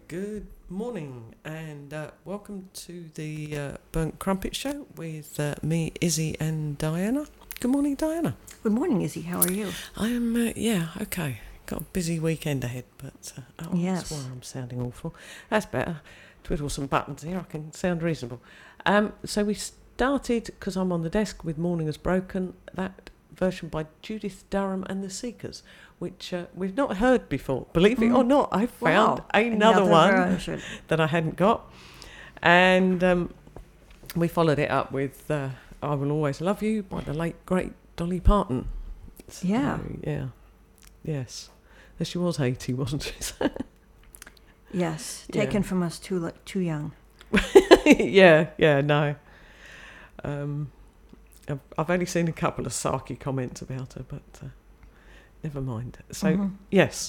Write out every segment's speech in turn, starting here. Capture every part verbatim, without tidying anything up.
Good morning and uh, welcome to the uh, Burnt Crumpet Show with uh, me, Izzy and Diana. Good morning, Diana. Good morning, Izzy. How are you? I am, uh, yeah, okay. Got a busy weekend ahead, but uh, oh, Yes. that's why I'm sounding awful. That's better. Twiddle some buttons here, I can sound reasonable. Um, so we started, because I'm on the desk with Morning Has Broken, that version by Judith Durham and the Seekers, which uh, we've not heard before. Believe it Mm. or not, I found Wow. another, one version. that I hadn't got. And um, we followed it up with uh, I Will Always Love You by the late, great Dolly Parton. So, Yeah. Yeah. Yes. She was eighty, wasn't she? Yes. Yeah. Taken from us too li- too young. yeah, yeah, no. Um, I've, I've only seen a couple of sarky comments about her, but uh, never mind. So, Mhm. yes.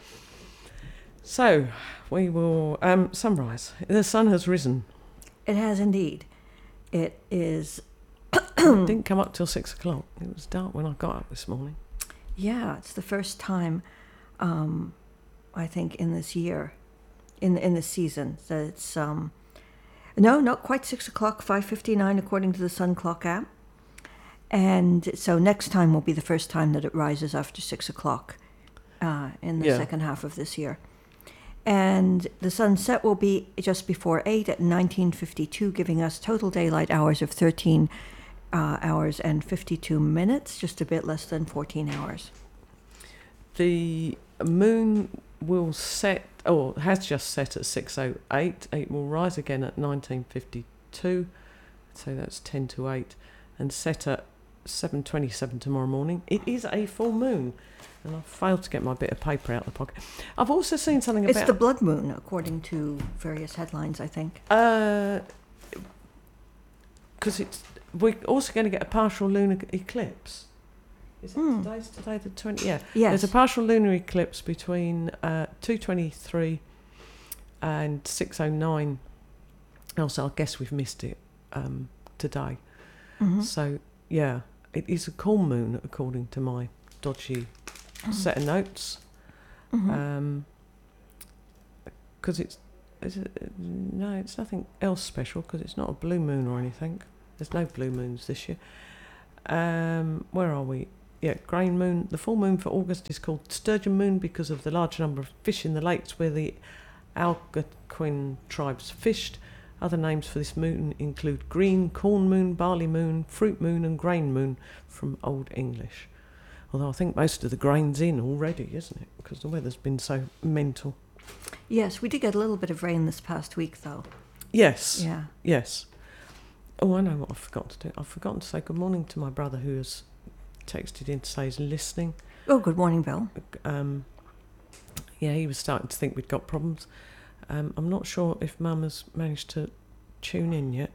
So, we will um, summarise. The sun has risen. It has indeed. It is. It didn't come up till six o'clock. It was dark when I got up this morning. Yeah, it's the first time, um, I think, in this year, in in this season, that it's um, no, not quite six o'clock. Five fifty nine, according to the Sun Clock app. And so next time will be the first time that it rises after six o'clock, uh, in the Yeah. second half of this year. And the sunset will be just before eight at nineteen fifty-two, giving us total daylight hours of thirteen uh, hours and fifty-two minutes, just a bit less than fourteen hours. The moon will set, or has just set at six oh eight. It will rise again at nineteen fifty-two, so that's ten to eight, and set at seven twenty-seven tomorrow morning. It is a full moon, and I've failed to get my bit of paper out of the pocket. I've also seen something It's about... the blood moon, according to various headlines, I think. Uh, because it's... We're also going to get a partial lunar eclipse. Is it Hmm. today's today the twentieth? Yeah. Yes. There's a partial lunar eclipse between uh, two twenty-three and six oh nine. Also, I guess we've missed it um, today. Mhm. So, yeah, it is a full moon, according to my dodgy set of notes. Mhm. Um 'cause it's... Is it, no, it's nothing else special, because it's not a blue moon or anything. There's no blue moons this year. Um, where are we? Yeah, grain moon. The full moon for August is called sturgeon moon because of the large number of fish in the lakes where the Algonquin tribes fished. Other names for this moon include green, corn moon, barley moon, fruit moon and grain moon from Old English. Although I think most of the grain's in already, isn't it? Because the weather's been so mental. Yes, we did get a little bit of rain this past week, though. Yes. Yeah. Yes. Oh, I know what I forgot to do. I've forgotten to say good morning to my brother who has texted in to say he's listening. Oh, good morning, Bill. Um, yeah, he was starting to think we'd got problems. Um, I'm not sure if Mum has managed to tune in yet.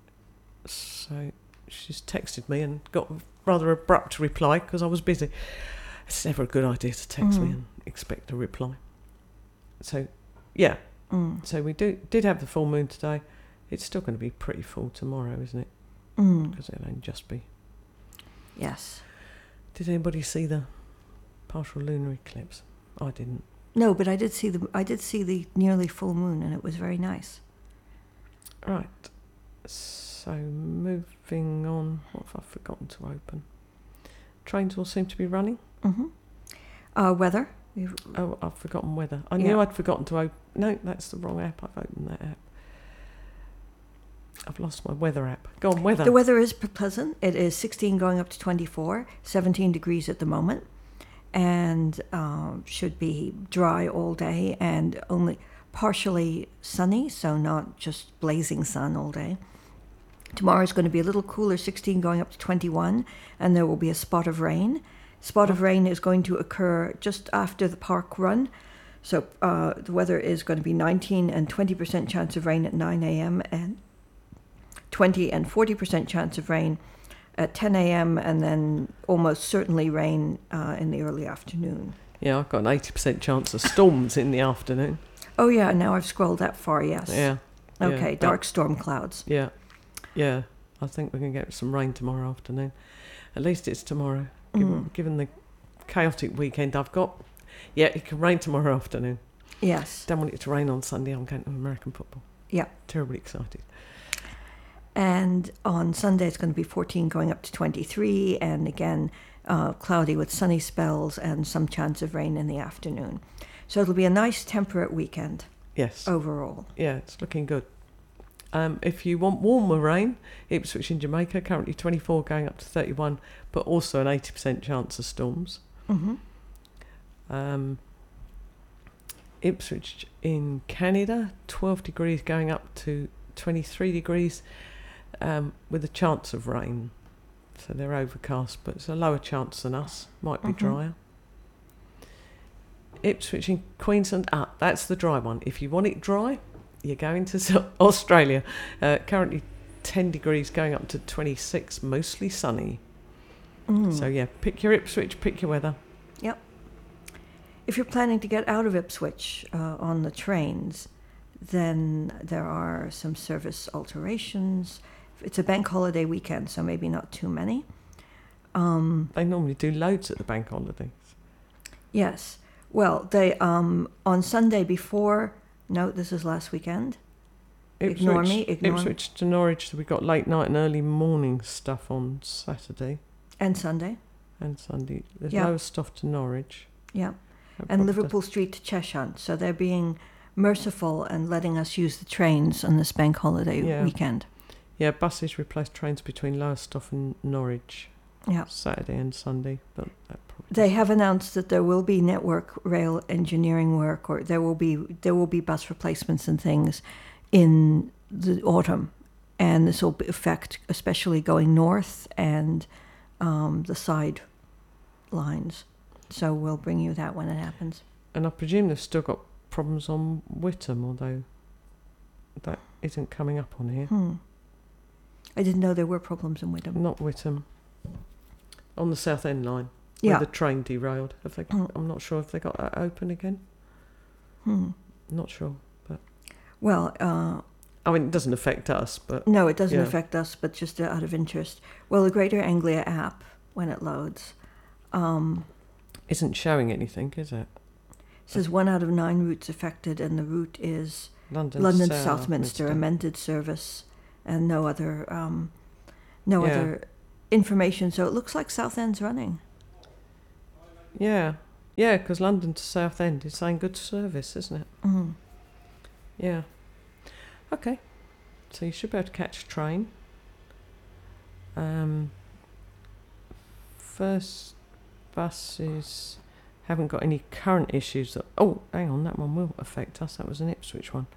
So she's texted me and got a rather abrupt reply because I was busy. It's never a good idea to text me Mhm. and expect a reply. So, yeah. Mm. So we do did have the full moon today. It's still going to be pretty full tomorrow, isn't it? Mm. Because it'll only just be. Yes. Did anybody see the partial lunar eclipse? I didn't. No, but I did see the I did see the nearly full moon, and it was very nice. Right. So moving on. What have I forgotten to open? Trains all seem to be running. Mm-hmm. Uh, weather. We've, Oh, I've forgotten weather. I knew Yeah. I'd forgotten to open. No, that's the wrong app. I've opened that app. I've lost my weather app. Go on, weather. the weather is p- pleasant. It is sixteen going up to twenty-four, seventeen degrees at the moment, and uh, should be dry all day and only partially sunny, so not just blazing sun all day. Tomorrow is going to be a little cooler, sixteen going up to twenty-one, and there will be a spot of rain. Spot of rain is going to occur just after the park run. So uh, the weather is going to be nineteen and twenty percent chance of rain at nine a.m. and twenty and forty percent chance of rain at ten a.m. and then almost certainly rain uh, in the early afternoon. Yeah, I've got an eighty percent chance of storms in the afternoon. Oh yeah, now I've scrolled that far, yes. Yeah. Okay, yeah. dark storm clouds. Yeah. Yeah. I think we're going to get some rain tomorrow afternoon. At least it's tomorrow. Given, Mm. given the chaotic weekend I've got. Yeah, it can rain tomorrow afternoon. Yes. Don't want it to rain on Sunday. I'm going to American football. Yeah. Terribly excited. And on Sunday, it's going to be fourteen going up to twenty-three. And again, uh, cloudy with sunny spells and some chance of rain in the afternoon. So it'll be a nice temperate weekend. Yes. Overall. Yeah, it's looking good. Um, if you want warmer rain, Ipswich in Jamaica, currently twenty-four going up to thirty-one, but also an eighty percent chance of storms. Mm-hmm. Um, Ipswich in Canada, twelve degrees going up to twenty-three degrees, um, with a chance of rain. So they're overcast, but it's a lower chance than us. Might be Mm-hmm. drier. Ipswich in Queensland, ah, that's the dry one. If you want it dry, you're going to Australia. Uh, currently ten degrees going up to twenty-six, mostly sunny. Mm. So yeah, pick your Ipswich, pick your weather. Yep. If you're planning to get out of Ipswich uh, on the trains, then there are some service alterations. It's a bank holiday weekend, so maybe not too many. Um, They normally do loads at the bank holidays. yes. Well, they um, on Sunday before. No, this is last weekend. Ipswich, Ignore me, ignore me. Ipswich to Norwich, so we got late night and early morning stuff on Saturday And Sunday. and Sunday. There's Yeah. no stuff to Norwich. Yeah. No And problem. Liverpool Street to Cheshire. So they're being merciful and letting us use the trains on this bank holiday Yeah. weekend. Yeah, buses replace trains between Lowestoft and Norwich Yeah. Saturday and Sunday. But that probably They have announced that there will be network rail engineering work, or there will be there will be bus replacements and things in the autumn, and this will affect especially going north and um, the side lines. So we'll bring you that when it happens. And I presume they've still got problems on Whittam, although that isn't coming up on here. Hmm. I didn't know there were problems in Widham. Not Whittam. On the South End line, Yeah. where the train derailed. Have they? Mm. I'm not sure if they got that open again. Hmm. Not sure. Well, uh, I mean, it doesn't affect us, but no, it doesn't Yeah. affect us, but just out of interest. Well, the Greater Anglia app, when it loads, um, isn't showing anything, is it? says one out of nine routes affected, and the route is London, London to South Southminster, Minster. amended service, and no other, um, no Yeah. other information. So it looks like Southend's running. Yeah, yeah, because London to Southend is saying good service, isn't it? Mm. Yeah. Okay. So you should be able to catch a train. Um, first buses haven't got any current issues. That, oh, hang on, that one will affect us. That was an Ipswich one.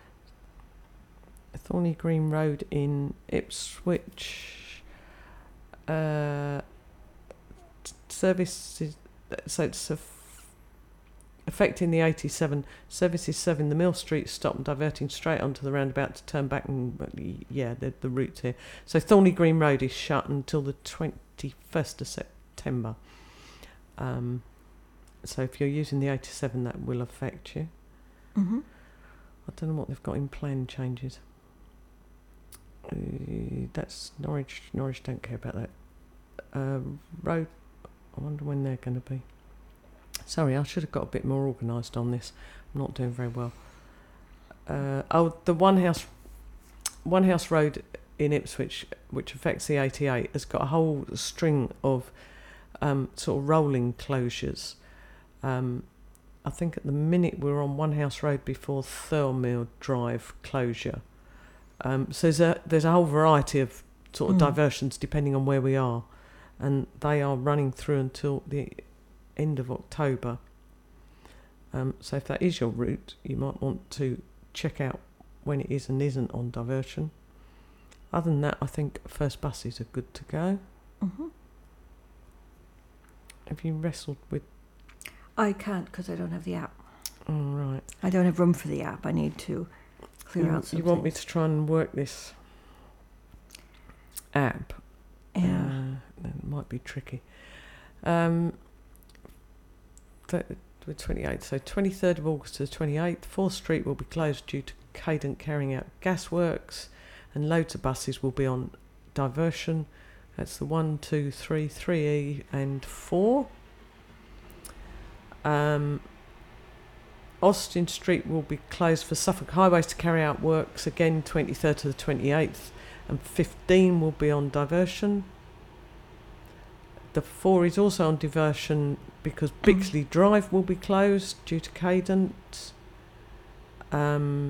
Thorny Green Road in Ipswich. Uh, t- services. So it's a affecting the eighty-seven. Services serving the Mill Street stop and diverting straight onto the roundabout to turn back and, yeah, the, the route here. So Thorny Green Road is shut until the twenty-first of September. Um, so if you're using the eighty-seven, that will affect you. Mm-hmm. I don't know what they've got in plan changes. Uh, that's Norwich. Norwich don't care about that. Uh, road, I wonder when they're going to be. Sorry, I should have got a bit more organised on this. I'm not doing very well. Uh, oh, the One House, One House Road in Ipswich, which affects the eighty-eight, has got a whole string of um, sort of rolling closures. Um, I think at the minute we're on One House Road before Thirlmere Drive closure. Um, so there's a, there's a whole variety of sort of Mm. diversions depending on where we are. And they are running through until the end of October. Um, so if that is your route, you might want to check out when it is and isn't on diversion. Other than that, I think first buses are good to go. Mm-hmm. Have you wrestled with... I can't because I don't have the app. Oh, right. I don't have room for the app. I need to clear You, out some you want me things. to try and work this app? Yeah. Uh, that might be tricky. Um, th- the twenty-eighth, so twenty-third of August to the twenty-eighth, fourth Street will be closed due to Cadent carrying out gasworks, and loads of buses will be on diversion. That's the one, two, three, three E and four. Um, Austin Street will be closed for Suffolk Highways to carry out works again twenty-third to the twenty-eighth, and fifteen will be on diversion. The four is also on diversion because Bixley Drive will be closed due to Cadent. Um,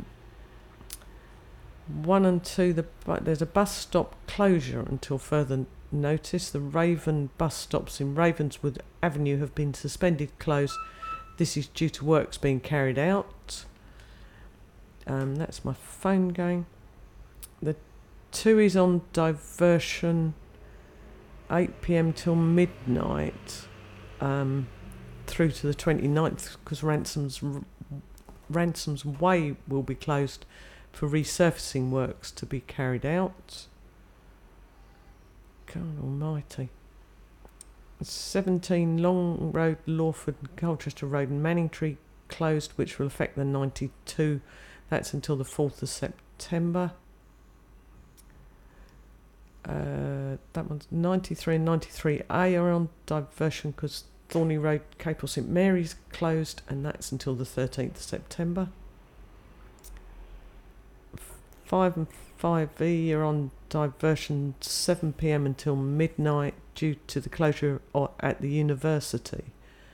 one and two, the bu- there's a bus stop closure until further notice. The Raven bus stops in Ravenswood Avenue have been suspended closed. This is due to works being carried out. Um, that's my phone going. The two is on diversion, eight p.m. till midnight, um, through to the twenty-ninth, because Ransom's Ransom's Way will be closed for resurfacing works to be carried out. God almighty. seventeen Long Road, Lawford, Colchester Road and Manningtree closed, which will affect the ninety-two. That's until the fourth of September. Uh, that one's ninety-three and ninety-three A are on diversion because Thorney Road, Capel St Mary's closed, and that's until the thirteenth of September. five and five E are on diversion seven p.m. until midnight due to the closure o- at the university.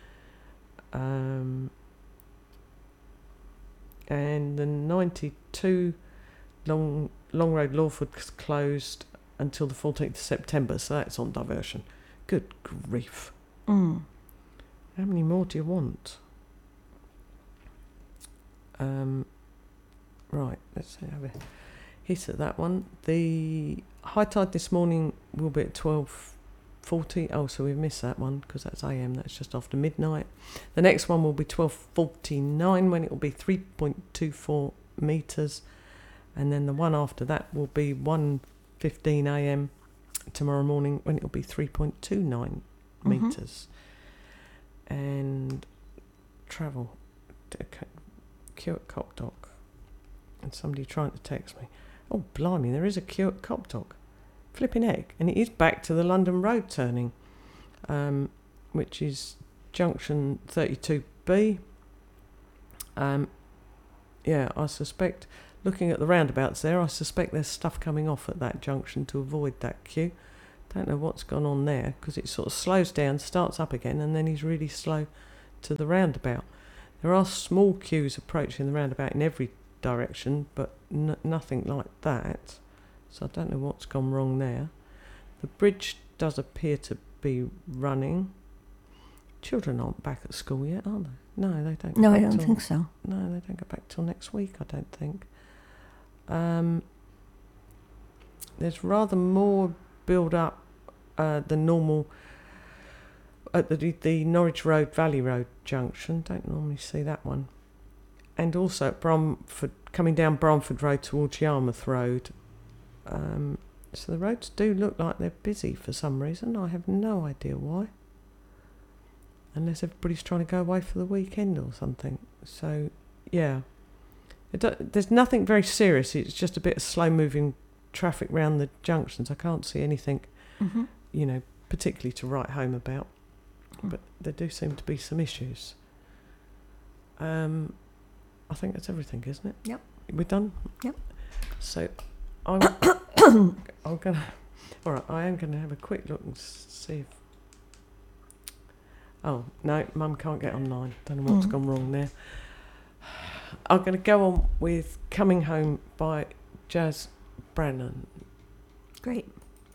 Um, and the ninety-two Long Long Road, Lawford's closed until the fourteenth of September, so that's on diversion. Good grief. Mm. How many more do you want? Um, right, let's have a hit at that one. The high tide this morning will be at twelve forty. Oh, so we've missed that one because that's A M, that's just after midnight. The next one will be twelve forty-nine when it will be three point two four metres. And then the one after that will be one fifteen A M tomorrow morning when it will be three point two nine Mm-hmm. metres. And travel to queue at Copdock. And somebody trying to text me. Oh, blimey, there is a queue at Copdock. Flipping heck. And it is back to the London Road turning, um, which is junction thirty-two B. Um, yeah, I suspect, looking at the roundabouts there, I suspect there's stuff coming off at that junction to avoid that queue. Don't know what's gone on there because it sort of slows down, starts up again, and then is really slow to the roundabout. There are small queues approaching the roundabout in every direction, but n- nothing like that. So I don't know what's gone wrong there. The bridge does appear to be running. Children aren't back at school yet, are they? No, they don't. Go No, back I don't till, think so. No, they don't go back till next week, I don't think. Um, there's rather more build up uh, than normal at the, the Norwich Road, Valley Road junction. Don't normally see that one. And also at Bromford, coming down Bromford Road towards Yarmouth Road. Um, so the roads do look like they're busy for some reason. I have no idea why. Unless everybody's trying to go away for the weekend or something. So, yeah. It do, there's nothing very serious. It's just a bit of slow-moving traffic round the junctions. I can't see anything, Mm-hmm. you know, particularly to write home about. Mm. But there do seem to be some issues. Um, I think that's everything, isn't it? Yep. We're done? Yep. So, I'm, I'm going to... All right, I am going to have a quick look and s- see if... Oh, no, Mum can't get online. Don't know what's Mm. gone wrong there. I'm going to go on with Coming Home by Jazz Brannon. Great.